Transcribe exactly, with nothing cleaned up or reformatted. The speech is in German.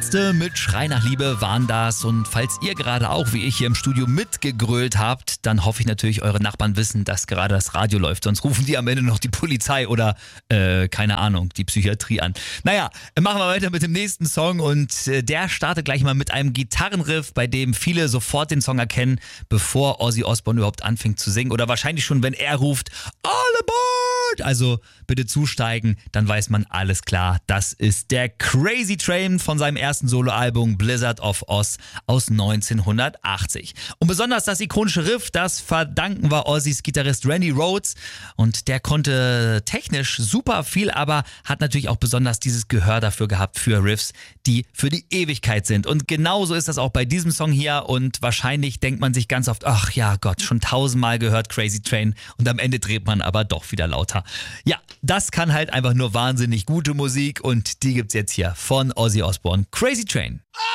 Ärzte mit Schrei nach Liebe waren das, und falls ihr gerade auch wie ich hier im Studio mitgegrölt habt, dann hoffe ich natürlich, eure Nachbarn wissen, dass gerade das Radio läuft, sonst rufen die am Ende noch die Polizei oder, äh, keine Ahnung, die Psychiatrie an. Naja, machen wir weiter mit dem nächsten Song, und äh, der startet gleich mal mit einem Gitarrenriff, bei dem viele sofort den Song erkennen, bevor Ozzy Osbourne überhaupt anfängt zu singen, oder wahrscheinlich schon, wenn er ruft, All aboard! Also bitte zusteigen, dann weiß man, alles klar, das ist der Crazy Train von seinem ersten Soloalbum Blizzard of Ozz aus neunzehnhundertachtzig. Und besonders das ikonische Riff, das verdanken wir Ozzys Gitarrist Randy Rhoads, und der konnte technisch super viel, aber hat natürlich auch besonders dieses Gehör dafür gehabt für Riffs, die für die Ewigkeit sind. Und genauso ist das auch bei diesem Song hier, und wahrscheinlich denkt man sich ganz oft, ach ja Gott, schon tausendmal gehört Crazy Train, und am Ende dreht man aber doch wieder lauter. Ja, das kann halt einfach nur wahnsinnig gute Musik, und die gibt's jetzt hier von Ozzy Osbourne, Crazy Train.